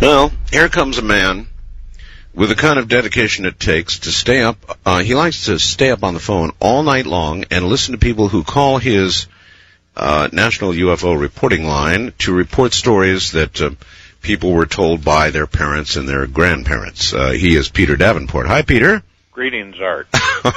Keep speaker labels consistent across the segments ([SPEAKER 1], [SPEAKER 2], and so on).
[SPEAKER 1] Well, here comes a man with the kind of dedication it takes to stay up. He likes to stay up on the phone all night long and listen to people who call his National UFO reporting line to report stories that people were told by their parents and their grandparents. He is Peter Davenport. Hi, Peter.
[SPEAKER 2] Greetings, Art.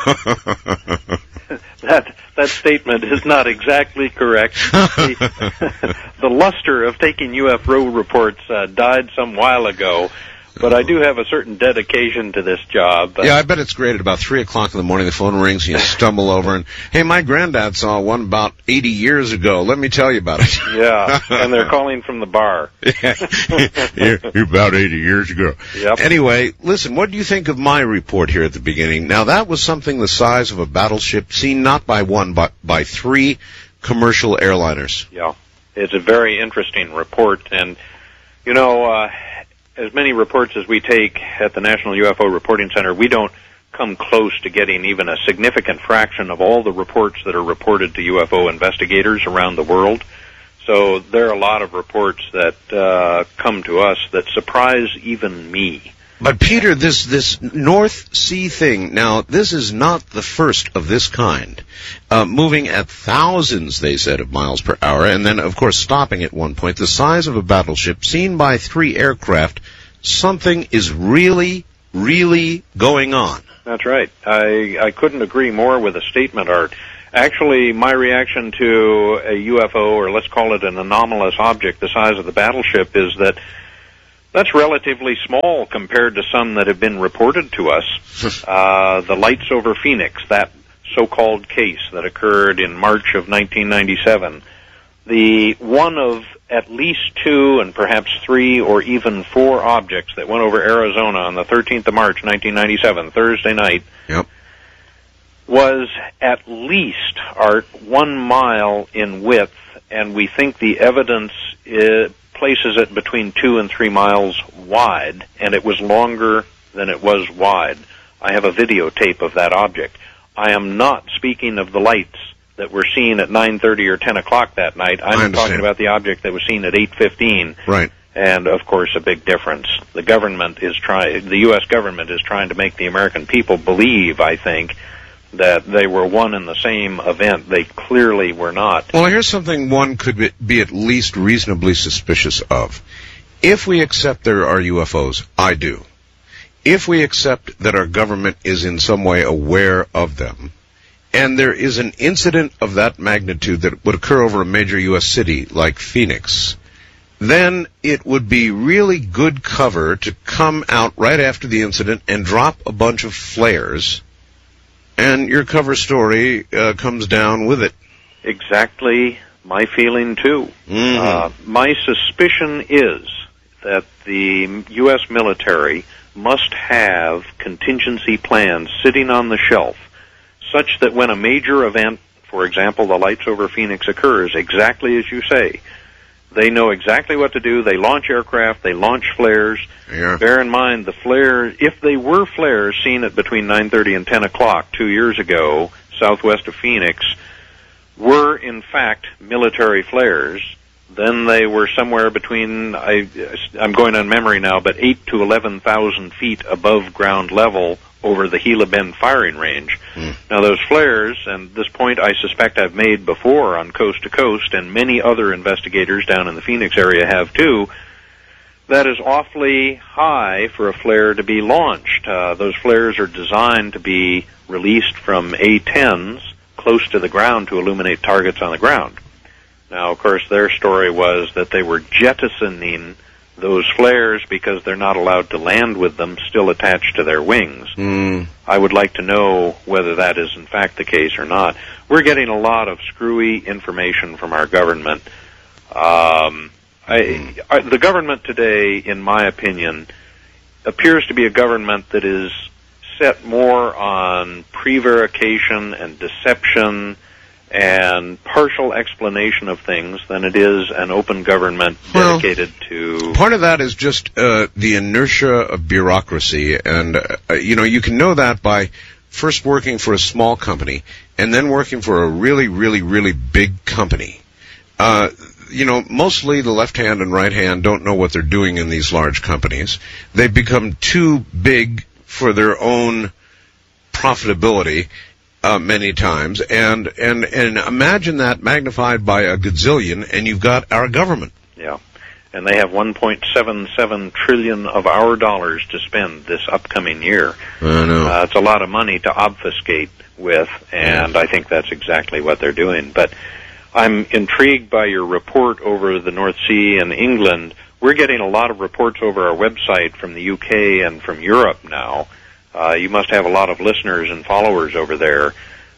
[SPEAKER 2] That statement is not exactly correct. The luster of taking UFO reports died some while ago, but I do have a certain dedication to this job.
[SPEAKER 1] Yeah, I bet it's great. At about 3 o'clock in the morning, the phone rings, and you stumble over, and, hey, my granddad saw one about 80 years ago. Let me tell you about it.
[SPEAKER 2] Yeah, and they're calling from the bar.
[SPEAKER 1] Yeah, about 80 years ago.
[SPEAKER 2] Yep.
[SPEAKER 1] Anyway, listen, what do you think of my report here at the beginning? Now, that was something the size of a battleship, seen not by one, but by 3 commercial airliners.
[SPEAKER 2] Yeah, it's a very interesting report, and, you know, as many reports as we take at the National UFO Reporting Center, we don't come close to getting even a significant fraction of all the reports that are reported to UFO investigators around the world. So there are a lot of reports that come to us that surprise even me.
[SPEAKER 1] But, Peter, this North Sea thing, now, this is not the first of this kind. Moving at thousands, they said, of miles per hour, and then, of course, stopping at one point, the size of a battleship, seen by 3 aircraft, something is really, really going on.
[SPEAKER 2] That's right. I couldn't agree more with the statement, Art. Actually, my reaction to a UFO, or let's call it an anomalous object the size of the battleship, is that that's relatively small compared to some that have been reported to us. The lights over Phoenix, that so-called case that occurred in March of 1997, the one of at least 2 and perhaps 3 or even 4 objects that went over Arizona on the 13th of March, 1997, Thursday night,
[SPEAKER 1] Yep.
[SPEAKER 2] was at least, Art, 1 mile in width, and we think the evidence places it between 2 and 3 miles wide, and it was longer than it was wide. I have a videotape of that object. I am not speaking of the lights that were seen at 9:30 or 10 o'clock that night. I'm talking about the object that was seen at 8:15.
[SPEAKER 1] Right.
[SPEAKER 2] And, of course, a big difference. The U.S. government is trying to make the American people believe, I think, that they were one and the same event. They clearly were not.
[SPEAKER 1] Well, here's something one could be at least reasonably suspicious of. If we accept there are UFOs, I do. If we accept that our government is in some way aware of them, and there is an incident of that magnitude that would occur over a major U.S. city like Phoenix, then it would be really good cover to come out right after the incident and drop a bunch of flares, and your cover story comes down with it.
[SPEAKER 2] Exactly my feeling, too.
[SPEAKER 1] Mm-hmm.
[SPEAKER 2] My suspicion is that the U.S. military must have contingency plans sitting on the shelf such that when a major event, for example, the lights over Phoenix, occurs, exactly as you say, they know exactly what to do. They launch aircraft. They launch flares.
[SPEAKER 1] Yeah.
[SPEAKER 2] Bear in mind, the flares, if they were flares seen at between 9:30 and 10 o'clock 2 years ago, southwest of Phoenix, were in fact military flares, then they were somewhere between, I'm going on memory now, but 8,000 to 11,000 feet above ground level over the Gila Bend firing range. Now, those flares, and this point I suspect I've made before on Coast to Coast, and many other investigators down in the Phoenix area have too, that is awfully high for a flare to be launched. Those flares are designed to be released from A-10s close to the ground to illuminate targets on the ground. Now, of course, their story was that they were jettisoning those flares because they're not allowed to land with them still attached to their wings. I would like to know whether that is in fact the case or not. We're getting a lot of screwy information from our government. The government today, in my opinion, appears to be a government that is set more on prevarication and deception and partial explanation of things than it is an open government dedicated to...
[SPEAKER 1] Part of that is just the inertia of bureaucracy, and, you can know that by first working for a small company and then working for a really, really, really big company. mostly the left hand and right hand don't know what they're doing in these large companies. They've become too big for their own profitability many times, and imagine that magnified by a gazillion, and you've got our government.
[SPEAKER 2] Yeah, and they have 1.77 trillion of our dollars to spend this upcoming year.
[SPEAKER 1] I know.
[SPEAKER 2] It's a lot of money to obfuscate with, and I think that's exactly what they're doing. But I'm intrigued by your report over the North Sea and England. We're getting a lot of reports over our website from the UK and from Europe now. You must have a lot of listeners and followers over there.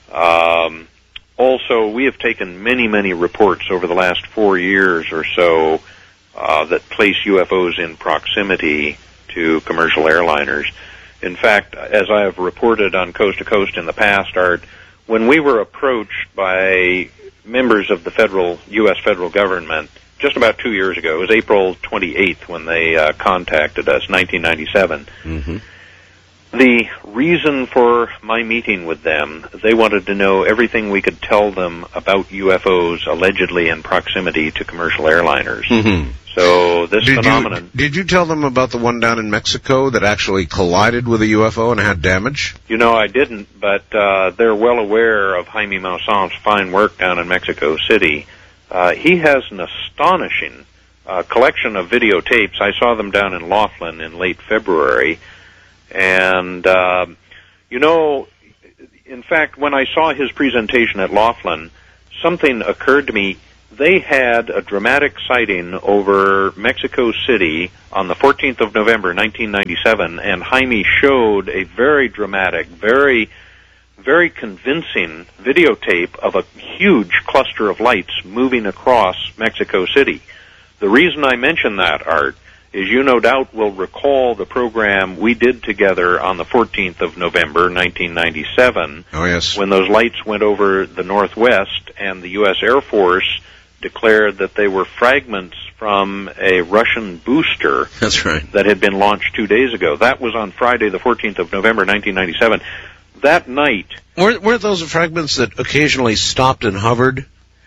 [SPEAKER 2] Also, we have taken many, many reports over the last 4 years or so that place UFOs in proximity to commercial airliners. In fact, as I have reported on Coast to Coast in the past, Art, when we were approached by members of the U.S. federal government just about 2 years ago, it was April 28th when they contacted us, 1997.
[SPEAKER 1] Mm-hmm.
[SPEAKER 2] The reason for my meeting with them, they wanted to know everything we could tell them about UFOs allegedly in proximity to commercial airliners.
[SPEAKER 1] Mm-hmm.
[SPEAKER 2] So this phenomenon...
[SPEAKER 1] Did you tell them about the one down in Mexico that actually collided with a UFO and had damage?
[SPEAKER 2] I didn't, but they're well aware of Jaime Maussan's fine work down in Mexico City. He has an astonishing collection of videotapes. I saw them down in Laughlin in late February. And, in fact, when I saw his presentation at Laughlin, something occurred to me. They had a dramatic sighting over Mexico City on the 14th of November, 1997, and Jaime showed a very dramatic, very, very convincing videotape of a huge cluster of lights moving across Mexico City. The reason I mention that, Art, is you no doubt will recall the program we did together on the 14th of November, 1997.
[SPEAKER 1] Oh, yes.
[SPEAKER 2] When those lights went over the Northwest and the U.S. Air Force declared that they were fragments from a Russian booster.
[SPEAKER 1] That's right.
[SPEAKER 2] That had been launched 2 days ago. That was on Friday, the 14th of November, 1997. That night...
[SPEAKER 1] Weren't those fragments that occasionally stopped and hovered?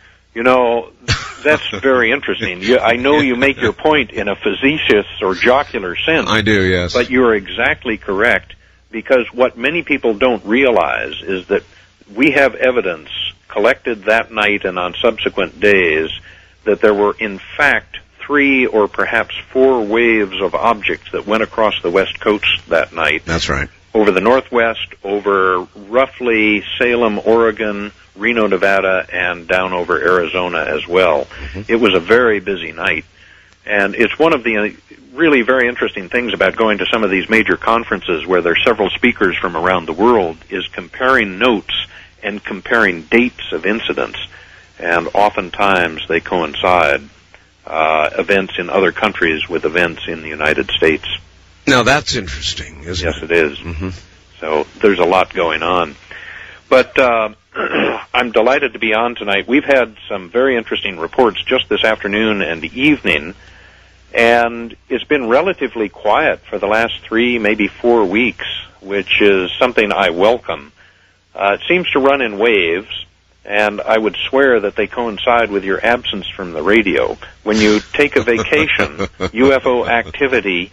[SPEAKER 2] That's very interesting. I know you make your point in a facetious or jocular sense.
[SPEAKER 1] I do, yes.
[SPEAKER 2] But you are exactly correct, because what many people don't realize is that we have evidence collected that night and on subsequent days that there were, in fact, 3 or perhaps 4 waves of objects that went across the West Coast that night.
[SPEAKER 1] That's right.
[SPEAKER 2] Over the Northwest, over roughly Salem, Oregon, Reno, Nevada, and down over Arizona as well. Mm-hmm. It was a very busy night. And it's one of the really very interesting things about going to some of these major conferences where there are several speakers from around the world is comparing notes and comparing dates of incidents. And oftentimes they coincide, events in other countries with events in the United States.
[SPEAKER 1] Now that's interesting, isn't it?
[SPEAKER 2] Yes, it is.
[SPEAKER 1] Mm-hmm.
[SPEAKER 2] So there's a lot going on. But I'm delighted to be on tonight. We've had some very interesting reports just this afternoon and evening, and it's been relatively quiet for the last 3, maybe 4 weeks, which is something I welcome. It seems to run in waves, and I would swear that they coincide with your absence from the radio. When you take a vacation, UFO activity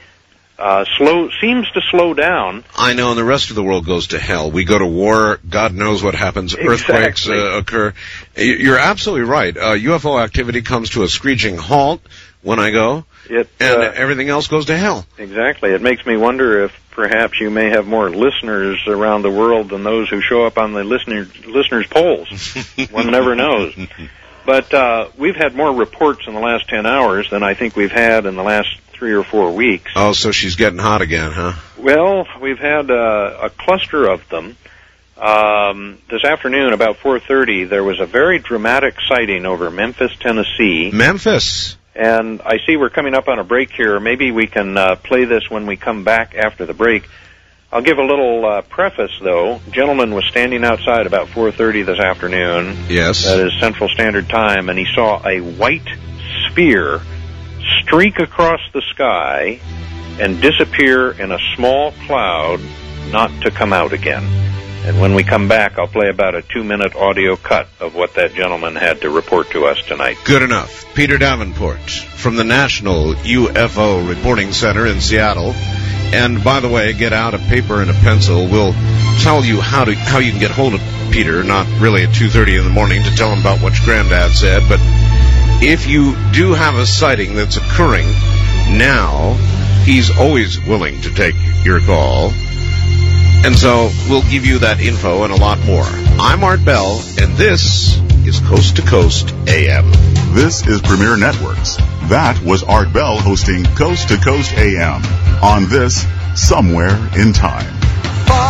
[SPEAKER 2] seems to slow down.
[SPEAKER 1] I know, and the rest of the world goes to hell. We go to war. God knows what happens. Earthquakes occur. You're absolutely right. UFO activity comes to a screeching halt when I go, and everything else goes to hell.
[SPEAKER 2] Exactly. It makes me wonder if perhaps you may have more listeners around the world than those who show up on the listeners' polls. One never knows. But we've had more reports in the last 10 hours than I think we've had in the last 3 or 4 weeks.
[SPEAKER 1] Oh, so she's getting hot again, huh?
[SPEAKER 2] Well, we've had a cluster of them. This afternoon, about 4:30, there was a very dramatic sighting over Memphis, Tennessee.
[SPEAKER 1] Memphis?
[SPEAKER 2] And I see we're coming up on a break here. Maybe we can play this when we come back after the break. I'll give a little preface, though. A gentleman was standing outside about 4:30 this afternoon.
[SPEAKER 1] Yes.
[SPEAKER 2] That is Central Standard Time, and he saw a white sphere streak across the sky and disappear in a small cloud, not to come out again. And when we come back, I'll play about a 2-minute audio cut of what that gentleman had to report to us tonight.
[SPEAKER 1] Good enough. Peter Davenport from the National UFO Reporting Center in Seattle. And by the way, get out a paper and a pencil. We'll tell you how you can get hold of Peter, not really at 2:30 in the morning to tell him about what your granddad said, but if you do have a sighting that's occurring now, he's always willing to take your call. And so we'll give you that info and a lot more. I'm Art Bell, and this is Coast to Coast AM.
[SPEAKER 3] This is Premier Networks. That was Art Bell hosting Coast to Coast AM on this Somewhere in Time.